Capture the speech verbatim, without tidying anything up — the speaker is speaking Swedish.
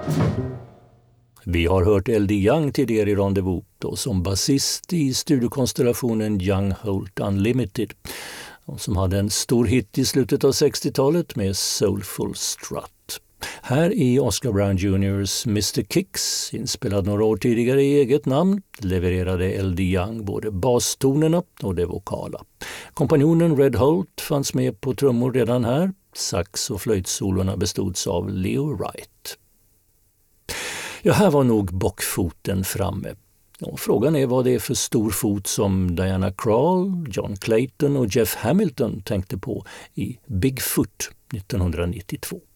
Vi har hört L D Young tidigare i Rendezvous då, som basist i studiokonstellationen Young Holt Unlimited, som hade en stor hit i slutet av sextiotalet med Soulful Strut. Här i Oscar Brown juniors mister Kicks, inspelad några år tidigare i eget namn, levererade L D Young både bastonerna och det vokala. Kompanjonen Red Holt fanns med på trummor redan här. Sax- och flöjtsolorna bestods av Leo Wright. Ja, här var nog bockfoten framme. Och frågan är vad det är för stor fot som Diana Krall, John Clayton och Jeff Hamilton tänkte på i Bigfoot nittonhundranittiotvå.